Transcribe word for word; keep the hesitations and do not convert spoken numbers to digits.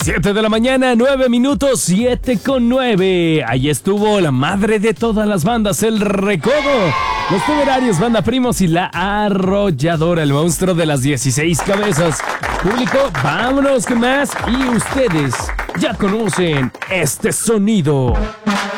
siete de la mañana, nueve minutos, siete con nueve. Ahí estuvo la madre de todas las bandas, El Recodo, Los Temerarios, Banda Primos y La Arrolladora, el monstruo de las dieciséis cabezas. Público, vámonos con más y ustedes ya conocen este sonido.